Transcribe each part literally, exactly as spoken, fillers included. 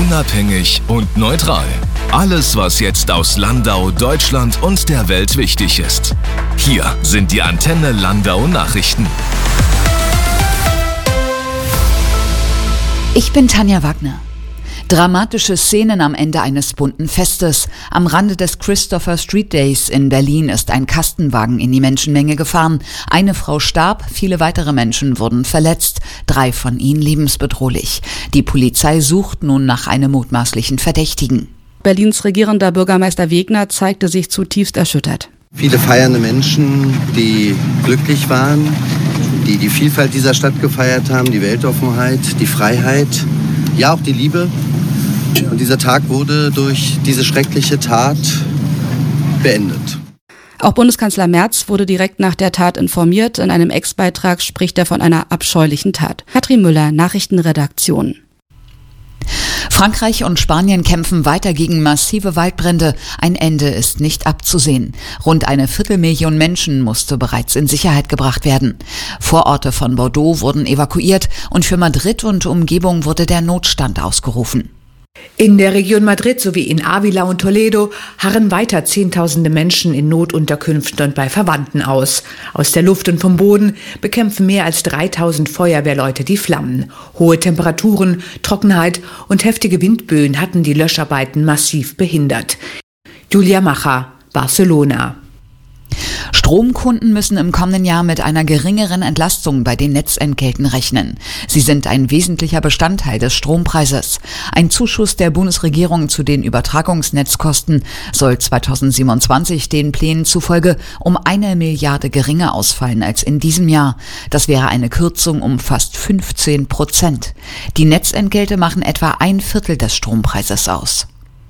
Unabhängig und neutral. Alles, was jetzt aus Landau, Deutschland und der Welt wichtig ist. Hier sind die Antenne Landau Nachrichten. Ich bin Tanja Wagner. Dramatische Szenen am Ende eines bunten Festes. Am Rande des Christopher Street Days in Berlin ist ein Kastenwagen in die Menschenmenge gefahren. Eine Frau starb, viele weitere Menschen wurden verletzt, drei von ihnen lebensbedrohlich. Die Polizei sucht nun nach einem mutmaßlichen Verdächtigen. Berlins regierender Bürgermeister Wegner zeigte sich zutiefst erschüttert. Viele feiernde Menschen, die glücklich waren, die die Vielfalt dieser Stadt gefeiert haben, die Weltoffenheit, die Freiheit, ja auch die Liebe. Und dieser Tag wurde durch diese schreckliche Tat beendet. Auch Bundeskanzler Merz wurde direkt nach der Tat informiert. In einem Ex-Beitrag spricht er von einer abscheulichen Tat. Katrin Müller, Nachrichtenredaktion. Frankreich und Spanien kämpfen weiter gegen massive Waldbrände. Ein Ende ist nicht abzusehen. Rund eine Viertelmillion Menschen musste bereits in Sicherheit gebracht werden. Vororte von Bordeaux wurden evakuiert und für Madrid und Umgebung wurde der Notstand ausgerufen. In der Region Madrid sowie in Ávila und Toledo harren weiter Zehntausende Menschen in Notunterkünften und bei Verwandten aus. Aus der Luft und vom Boden bekämpfen mehr als dreitausend Feuerwehrleute die Flammen. Hohe Temperaturen, Trockenheit und heftige Windböen hatten die Löscharbeiten massiv behindert. Julia Macher, Barcelona. Stromkunden müssen im kommenden Jahr mit einer geringeren Entlastung bei den Netzentgelten rechnen. Sie sind ein wesentlicher Bestandteil des Strompreises. Ein Zuschuss der Bundesregierung zu den Übertragungsnetzkosten soll zweitausendsiebenundzwanzig den Plänen zufolge um eine Milliarde geringer ausfallen als in diesem Jahr. Das wäre eine Kürzung um fast fünfzehn Prozent. Die Netzentgelte machen etwa ein Viertel des Strompreises aus.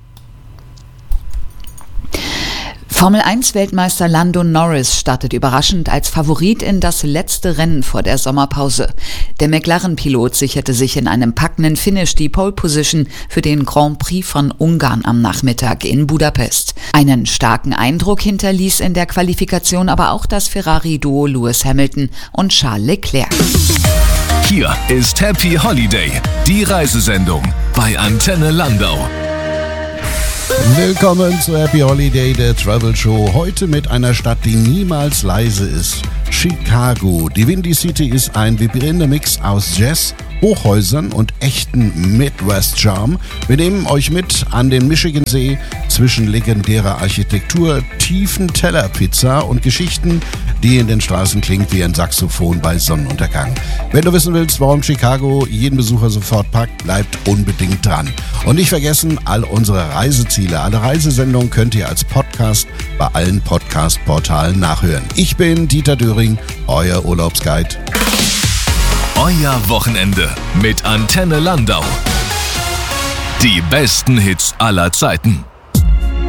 Formel eins Weltmeister Lando Norris startet überraschend als Favorit in das letzte Rennen vor der Sommerpause. Der McLaren-Pilot sicherte sich in einem packenden Finish die Pole Position für den Grand Prix von Ungarn am Nachmittag in Budapest. Einen starken Eindruck hinterließ in der Qualifikation aber auch das Ferrari-Duo Lewis Hamilton und Charles Leclerc. Hier ist Happy Holiday, die Reisesendung bei Antenne Landau. Willkommen zu Happy Holiday, der Travel Show. Heute mit einer Stadt, die niemals leise ist. Chicago. Die Windy City ist ein vibrierender Mix aus Jazz, Hochhäusern und echten Midwest-Charme. Wir nehmen euch mit an den Michigansee zwischen legendärer Architektur, tiefen Tellerpizza und Geschichten, die in den Straßen klingt wie ein Saxophon bei Sonnenuntergang. Wenn du wissen willst, warum Chicago jeden Besucher sofort packt, bleibt unbedingt dran. Und nicht vergessen, all unsere Reiseziele, alle Reisesendungen könnt ihr als Podcast bei allen Podcast-Portalen nachhören. Ich bin Dieter Döring, euer Urlaubsguide. Euer Wochenende mit Antenne Landau. Die besten Hits aller Zeiten.